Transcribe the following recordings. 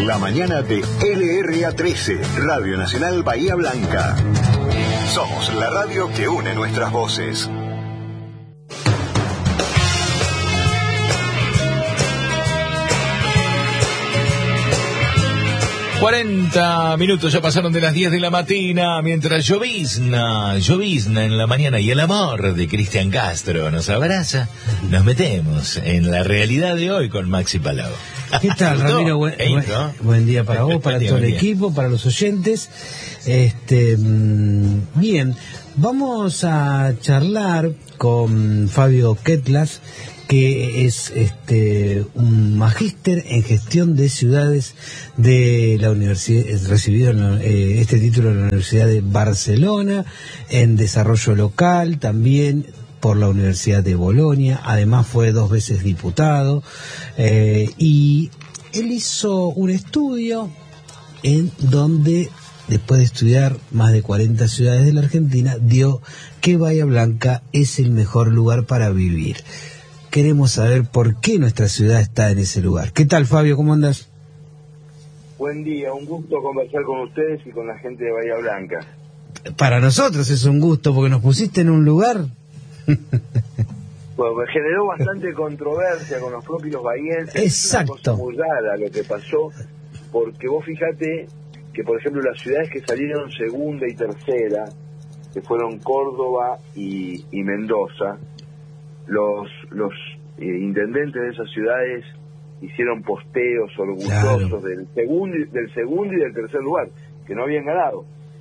La mañana de LRA13, Radio Nacional Bahía Blanca. Somos la radio que une nuestras voces. ...40 minutos ya pasaron de las 10 de la mañana... ...mientras llovizna en la mañana... ...y el amor de Cristian Castro nos abraza... ...nos metemos en la realidad de hoy con Maxi Palau. ¿Qué tal, Ramiro? Buen día para vos, para todo el equipo, para los oyentes. Bien, vamos a charlar con Fabio Ketlas, que es un magíster en gestión de ciudades de la universidad, recibido este título en la Universidad de Barcelona, en desarrollo local, también por la Universidad de Bolonia. Además fue 2 veces diputado, y él hizo un estudio en donde, después de estudiar más de 40 ciudades de la Argentina, dio que Bahía Blanca es el mejor lugar para vivir. Queremos saber por qué nuestra ciudad está en ese lugar. ¿Qué tal, Fabio? ¿Cómo andas? Buen día, un gusto conversar con ustedes y con la gente de Bahía Blanca. Para nosotros es un gusto, porque nos pusiste en un lugar. Bueno, me generó bastante controversia con los propios bahienses. Exacto. Es una cosa muy rara lo que pasó, porque vos fíjate que, por ejemplo, las ciudades que salieron segunda y tercera, que fueron Córdoba y Mendoza, los intendentes de esas ciudades hicieron posteos orgullosos del segundo y del tercer lugar, que no habían ganado,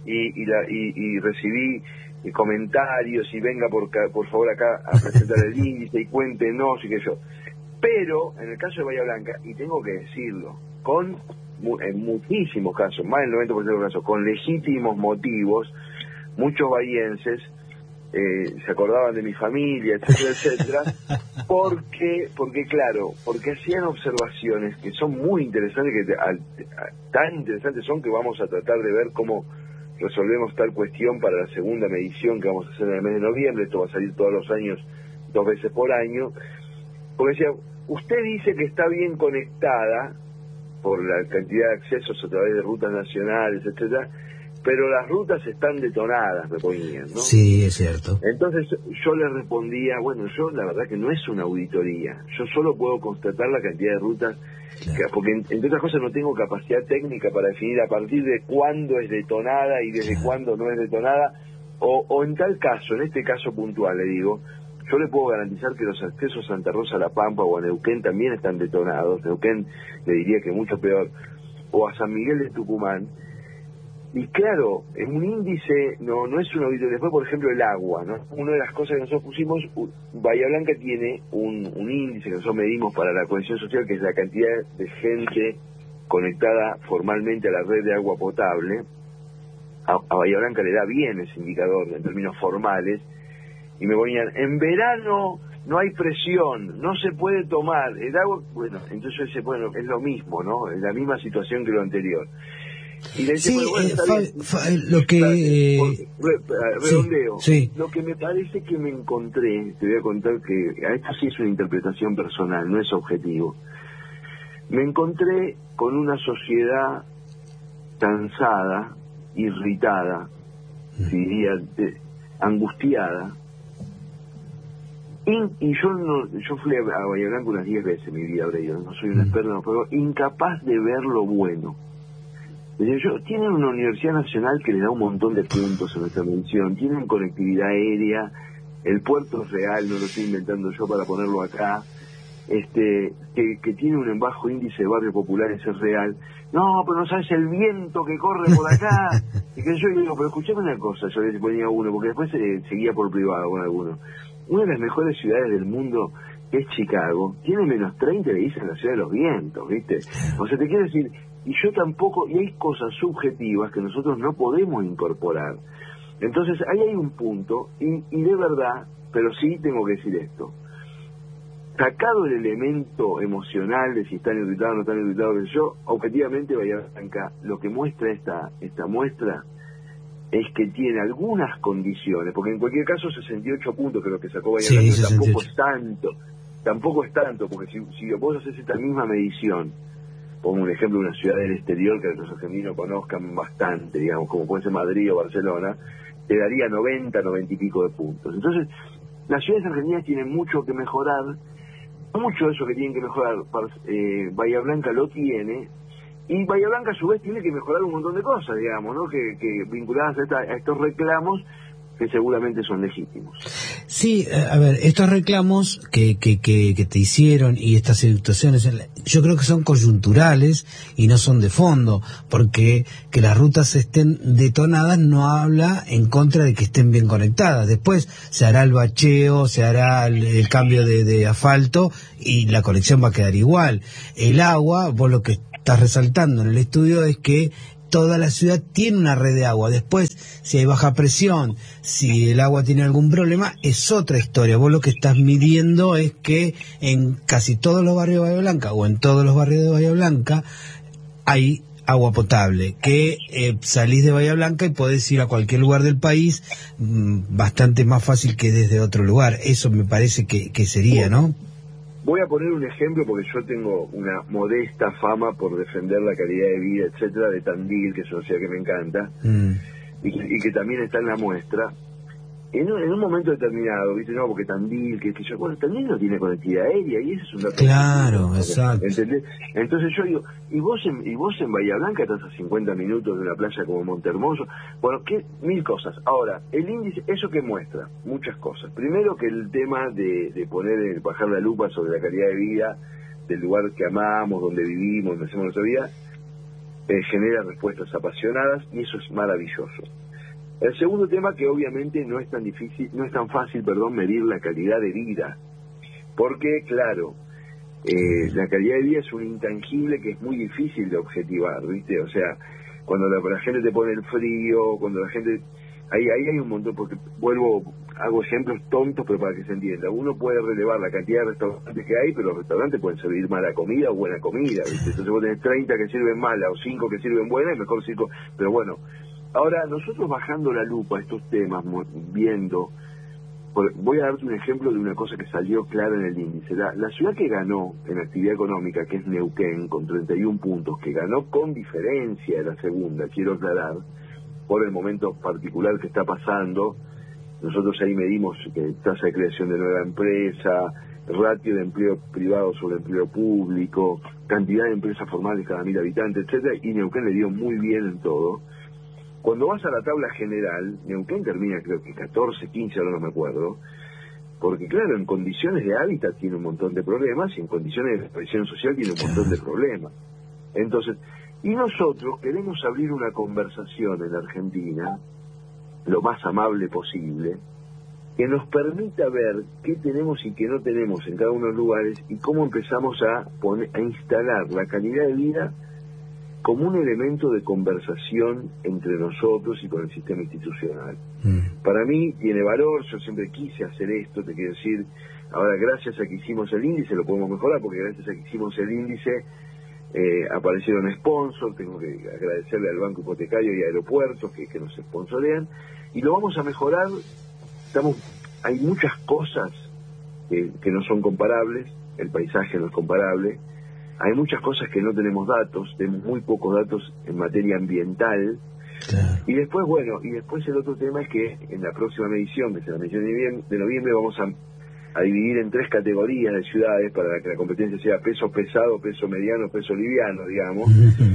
y recibí comentarios y venga por favor acá a presentar el índice y cuéntenos y que yo. Pero en el caso de Bahía Blanca, y tengo que decirlo, en muchísimos casos, más del 90% de los casos, con legítimos motivos, muchos bahienses se acordaban de mi familia, etcétera, etcétera, porque hacían observaciones que son muy interesantes, tan interesantes son que vamos a tratar de ver cómo resolvemos tal cuestión para la segunda medición que vamos a hacer en el mes de noviembre. Esto va a salir todos los años, 2 veces por año, porque decía, usted dice que está bien conectada por la cantidad de accesos a través de rutas nacionales, etcétera, pero las rutas están detonadas, me ponían, ¿no? Sí, es cierto. Entonces yo le respondía, bueno, yo la verdad que no es una auditoría, yo solo puedo constatar la cantidad de rutas, claro, porque entre otras cosas no tengo capacidad técnica para definir a partir de cuándo es detonada y desde cuándo no es detonada, o en tal caso, en este caso puntual, le digo, yo le puedo garantizar que los accesos a Santa Rosa, La Pampa o a Neuquén también están detonados. Neuquén le diría que mucho peor, o a San Miguel de Tucumán. Y claro, en un índice no es un auditorio. Después, por ejemplo, el agua, ¿no? Una de las cosas que nosotros pusimos, Bahía Blanca tiene un índice que nosotros medimos para la cohesión social, que es la cantidad de gente conectada formalmente a la red de agua potable. A Bahía Blanca le da bien ese indicador en términos formales, y me ponían, en verano no hay presión, no se puede tomar el agua. Bueno, entonces yo decía, bueno, es lo mismo, ¿no? Es la misma situación que lo anterior. Y le decía, lo que redondeo, sí. Lo que me parece que me encontré, te voy a contar que esto sí es una interpretación personal, no es objetivo. Me encontré con una sociedad cansada, irritada, diría, angustiada, y yo fui a Bahía Blanca unas 10 veces en mi vida, habré ido, no soy un experto, pero incapaz de ver lo bueno. Tienen una universidad nacional que les da un montón de puntos en nuestra mención, tienen conectividad aérea, el puerto es real, no lo estoy inventando yo para ponerlo acá, que tiene un bajo índice de barrios populares, es real. No, pero no sabes el viento que corre por acá. Y que yo digo, pero escuchame una cosa, yo le ponía uno, porque después seguía por privado con alguno. Una de las mejores ciudades del mundo, que es Chicago, tiene menos 30, le dicen la ciudad de los vientos, ¿viste? O sea, te quiero decir, y yo tampoco, y hay cosas subjetivas que nosotros no podemos incorporar. Entonces, ahí hay un punto, y de verdad, pero sí tengo que decir esto. Sacado el elemento emocional de si están irritados o no están irritados, yo, objetivamente, Bahía Blanca, lo que muestra esta muestra es que tiene algunas condiciones, porque en cualquier caso 68 puntos que lo que sacó Bahía Blanca tampoco es tanto, porque si vos haces esta misma medición pongo un ejemplo de una ciudad del exterior que los argentinos conozcan bastante, digamos, como puede ser Madrid o Barcelona, te daría 90 y pico de puntos. Entonces, las ciudades argentinas tienen mucho que mejorar, mucho de eso que tienen que mejorar, Bahía Blanca lo tiene, y Bahía Blanca a su vez tiene que mejorar un montón de cosas, digamos, ¿no? Que vinculadas a estos reclamos que seguramente son legítimos. Sí, a ver, estos reclamos que te hicieron y estas situaciones, yo creo que son coyunturales y no son de fondo, porque que las rutas estén detonadas no habla en contra de que estén bien conectadas. Después se hará el bacheo, se hará el cambio de asfalto y la conexión va a quedar igual. El agua, vos lo que estás resaltando en el estudio es que toda la ciudad tiene una red de agua. Después, si hay baja presión, si el agua tiene algún problema, es otra historia. Vos lo que estás midiendo es que en casi todos los barrios de Bahía Blanca, o en todos los barrios de Bahía Blanca, hay agua potable, que salís de Bahía Blanca y podés ir a cualquier lugar del país bastante más fácil que desde otro lugar. Eso me parece que sería, ¿no? Voy a poner un ejemplo porque yo tengo una modesta fama por defender la calidad de vida, etcétera, de Tandil, que es una ciudad que me encanta, y que también está en la muestra. En un momento determinado, ¿viste? No, porque Tandil, bueno, Tandil no tiene conectividad aérea, y ese es un dato. Claro, exacto. ¿Entendés? Entonces yo digo, ¿y vos en Bahía Blanca estás a 50 minutos de una playa como Montehermoso? Bueno, mil cosas. Ahora, el índice, ¿eso qué muestra? Muchas cosas. Primero, que el tema de bajar la lupa sobre la calidad de vida del lugar que amamos, donde vivimos, donde hacemos nuestra vida, genera respuestas apasionadas, y eso es maravilloso. El segundo tema, que obviamente no es tan fácil, medir la calidad de vida, porque claro, la calidad de vida es un intangible que es muy difícil de objetivar, ¿viste? O sea, cuando la gente te pone el frío, cuando la gente, ahí hay un montón, porque hago ejemplos tontos, pero para que se entienda. Uno puede relevar la cantidad de restaurantes que hay, pero los restaurantes pueden servir mala comida o buena comida, ¿viste? Entonces vos tenés 30 que sirven mala o 5 que sirven buena, y mejor 5, pero bueno. Ahora, nosotros bajando la lupa a estos temas, viendo, voy a darte un ejemplo de una cosa que salió clara en el índice. La ciudad que ganó en actividad económica, que es Neuquén, con 31 puntos, que ganó con diferencia de la segunda, quiero aclarar, por el momento particular que está pasando. Nosotros ahí medimos tasa de creación de nueva empresa, ratio de empleo privado sobre empleo público, cantidad de empresas formales cada 1000 habitantes, etcétera, y Neuquén le dio muy bien en todo. Cuando vas a la tabla general, Neuquén termina creo que 14, 15, ahora no me acuerdo, porque claro, en condiciones de hábitat tiene un montón de problemas, y en condiciones de presión social tiene un montón de problemas. Entonces, y nosotros queremos abrir una conversación en la Argentina, lo más amable posible, que nos permita ver qué tenemos y qué no tenemos en cada uno de los lugares, y cómo empezamos a instalar la calidad de vida como un elemento de conversación entre nosotros y con el sistema institucional. Para mí tiene valor, yo siempre quise hacer esto, te quiero decir, ahora gracias a que hicimos el índice lo podemos mejorar, porque gracias a que hicimos el índice aparecieron sponsors, tengo que agradecerle al Banco Hipotecario y a Aeropuertos que nos sponsorean, y lo vamos a mejorar. Hay muchas cosas que no son comparables, el paisaje no es comparable. Hay muchas cosas que no tenemos datos, tenemos muy pocos datos en materia ambiental. Claro. Y después, el otro tema es que en la próxima medición, que es la medición de noviembre, vamos a dividir en 3 categorías de ciudades para que la competencia sea peso pesado, peso mediano, peso liviano, digamos.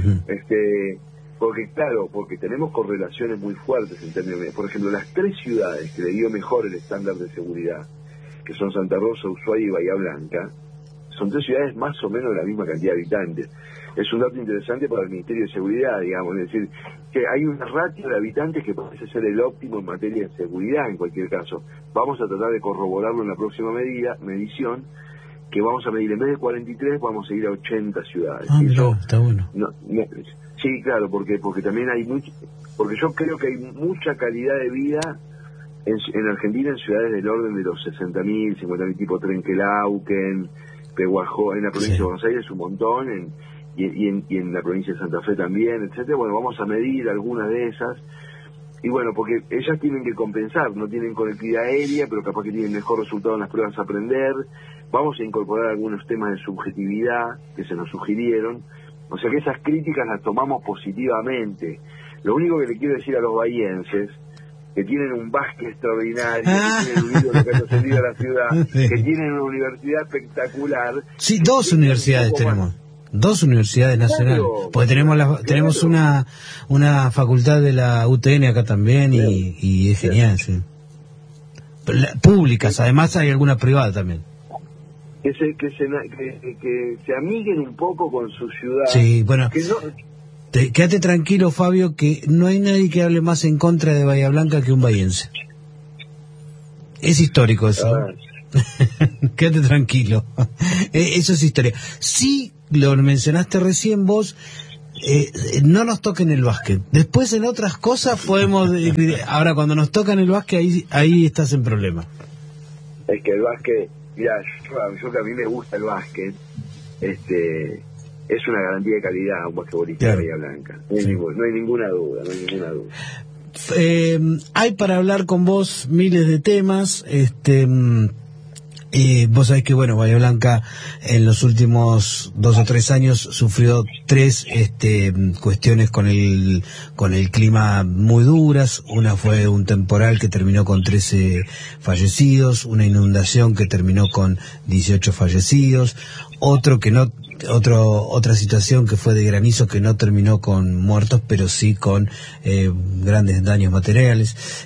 Porque tenemos correlaciones muy fuertes en términos de, por ejemplo, las 3 ciudades que le dio mejor el estándar de seguridad, que son Santa Rosa, Ushuaia y Bahía Blanca, son 3 ciudades más o menos de la misma cantidad de habitantes. Es un dato interesante para el Ministerio de Seguridad, digamos, es decir, que hay un ratio de habitantes que parece ser el óptimo en materia de seguridad en cualquier caso. Vamos a tratar de corroborarlo en la próxima medición, que vamos a medir en vez de 43, vamos a ir a 80 ciudades. Eso, está bueno. Sí, claro, porque también hay porque yo creo que hay mucha calidad de vida en Argentina, en ciudades del orden de los 60.000, 50.000, tipo Trenquelauquen, Pehuajó, en la provincia de Buenos Aires un montón, y en la provincia de Santa Fe también, etcétera. Bueno, vamos a medir algunas de esas, y bueno, porque ellas tienen que compensar, no tienen conectividad aérea, pero capaz que tienen mejor resultado en las pruebas a aprender. Vamos a incorporar algunos temas de subjetividad que se nos sugirieron, O sea que esas críticas las tomamos positivamente. Lo único que le quiero decir a los bahienses, que tienen un básquet extraordinario, que tienen un ídolo que ha trascendido a la ciudad, Sí. que tienen una universidad espectacular. Sí, dos universidades tenemos. Dos universidades nacionales. Claro, Porque tenemos una facultad de la UTN acá también y es genial, sí. Públicas, además hay alguna privada también. Que se amiguen un poco con su ciudad. Sí, bueno. Que no, Quédate tranquilo, Fabio, que no hay nadie que hable más en contra de Bahía Blanca que un bahiense. Es histórico eso. Quédate tranquilo. Eso es historia. Sí, lo mencionaste recién vos, no nos toquen el básquet. Después en otras cosas podemos... ahora, cuando nos tocan el básquet, ahí estás en problema. Es que el básquet, mira, yo que a mí me gusta el básquet, es una garantía de calidad un basquetbolista de Bahía Blanca. No hay ninguna duda. Hay para hablar con vos miles de temas. Vos sabés que, bueno, Bahía Blanca en los últimos 2 o 3 años sufrió 3 cuestiones con el clima muy duras. Una fue un temporal que terminó con 13 fallecidos, una inundación que terminó con 18 fallecidos, otra situación que fue de granizo que no terminó con muertos, pero sí con grandes daños materiales.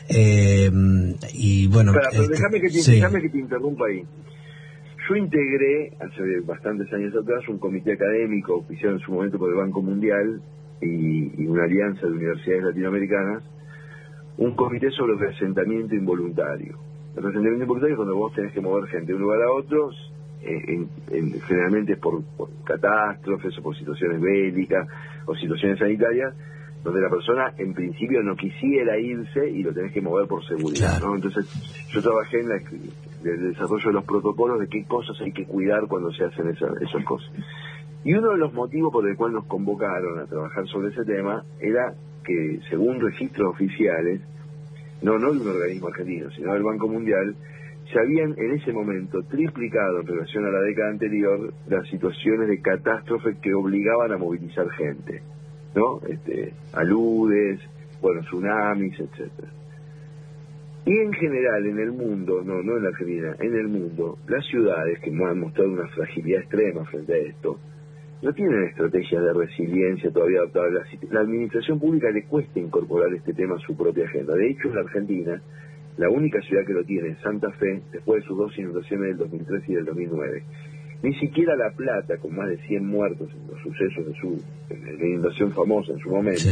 Y bueno, pero déjame que te interrumpa ahí. Yo integré hace bastantes años atrás un comité académico oficiado en su momento por el Banco Mundial y una alianza de universidades latinoamericanas, un comité sobre el reasentamiento involuntario. El reasentamiento involuntario es cuando vos tenés que mover gente de un lugar a otro, generalmente es por catástrofes o por situaciones bélicas o situaciones sanitarias, donde la persona en principio no quisiera irse y lo tenés que mover por seguridad, ¿no? Entonces yo trabajé en el desarrollo de los protocolos de qué cosas hay que cuidar cuando se hacen esas cosas. Y uno de los motivos por el cual nos convocaron a trabajar sobre ese tema era que, según registros oficiales, no de un organismo argentino, sino del Banco Mundial, se habían en ese momento triplicado en relación a la década anterior las situaciones de catástrofe que obligaban a movilizar gente, ¿no? Aludes, tsunamis, etcétera. Y en general en el mundo, no en la Argentina, en el mundo, las ciudades que han mostrado una fragilidad extrema frente a esto, no tienen estrategias de resiliencia todavía adaptadas. La administración pública le cuesta incorporar este tema a su propia agenda. De hecho, en la Argentina, la única ciudad que lo tiene es Santa Fe, después de sus 2 inundaciones del 2003 y del 2009. Ni siquiera La Plata, con más de 100 muertos en los sucesos de la inundación famosa en su momento,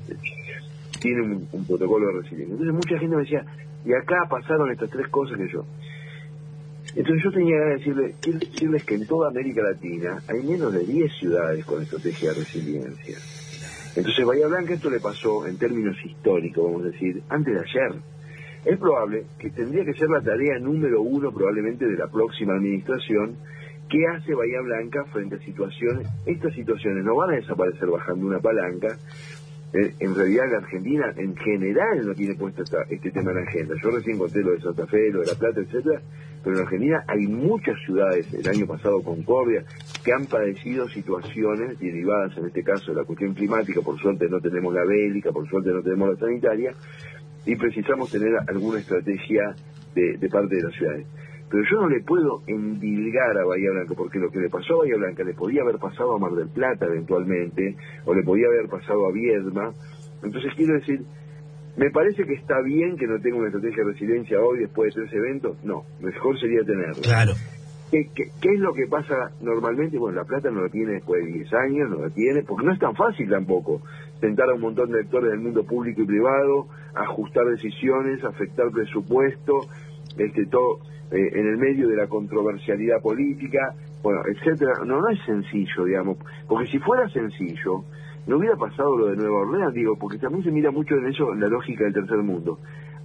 tiene un protocolo de resiliencia. Entonces mucha gente me decía, y acá pasaron estas 3 cosas que yo. Entonces yo tenía ganas de decirles que en toda América Latina hay menos de 10 ciudades con estrategia de resiliencia. Entonces Bahía Blanca esto le pasó en términos históricos, vamos a decir, antes de ayer. Es probable que tendría que ser la tarea número 1 probablemente de la próxima administración. ¿Qué hace Bahía Blanca frente a situaciones? Estas situaciones no van a desaparecer bajando una palanca. En realidad la Argentina en general no tiene puesto este tema en la agenda. Yo recién conté lo de Santa Fe, lo de La Plata, etcétera, pero en Argentina hay muchas ciudades, el año pasado Concordia, que han padecido situaciones derivadas en este caso de la cuestión climática. Por suerte no tenemos la bélica, por suerte no tenemos la sanitaria, y precisamos tener alguna estrategia de parte de las ciudades. Pero yo no le puedo endilgar a Bahía Blanca, porque lo que le pasó a Bahía Blanca le podía haber pasado a Mar del Plata eventualmente, o le podía haber pasado a Viedma. Entonces quiero decir, me parece que está bien que no tenga una estrategia de resiliencia hoy después de 3 eventos, no, mejor sería tenerla. Claro. ¿Qué es lo que pasa normalmente? Bueno, La Plata no la tiene después de 10 años, no la tiene, porque no es tan fácil tampoco sentar a un montón de actores del mundo público y privado, ajustar decisiones, afectar presupuesto, todo en el medio de la controversialidad política, etcétera. No es sencillo, digamos, porque si fuera sencillo, no hubiera pasado lo de Nueva Orleans, porque también se mira mucho en eso, la lógica del tercer mundo.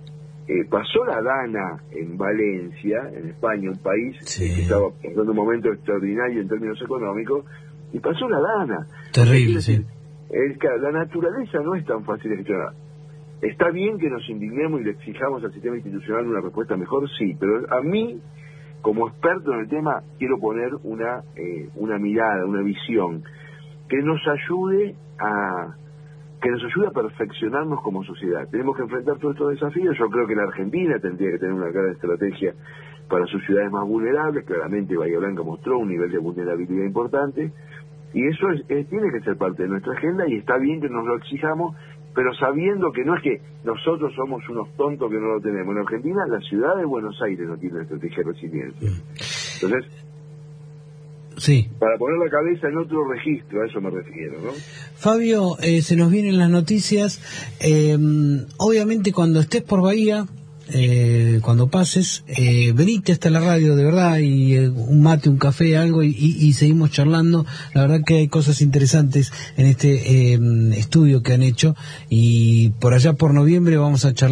Pasó la Dana en Valencia, en España, un país que estaba pasando un momento extraordinario en términos económicos, y pasó la Dana. Terrible, sí. La naturaleza no es tan fácil de gestionar. Está bien que nos indignemos y le exijamos al sistema institucional una respuesta mejor, sí, pero a mí, como experto en el tema, quiero poner una mirada, una visión, que nos ayude a perfeccionarnos como sociedad. Tenemos que enfrentar todos estos desafíos. Yo creo que la Argentina tendría que tener una clara estrategia para sus ciudades más vulnerables. Claramente Bahía Blanca mostró un nivel de vulnerabilidad importante, y eso tiene que ser parte de nuestra agenda, y está bien que nos lo exijamos, pero sabiendo que no es que nosotros somos unos tontos que no lo tenemos. En Argentina, la ciudad de Buenos Aires no tiene una estrategia de resiliencia. Entonces, sí, para poner la cabeza en otro registro, a eso me refiero, ¿no? Fabio, se nos vienen las noticias. Obviamente, cuando estés por Bahía, cuando pases, venite hasta la radio, de verdad, y un mate, un café, algo, y seguimos charlando. La verdad que hay cosas interesantes en este estudio que han hecho, y por allá por noviembre vamos a charlar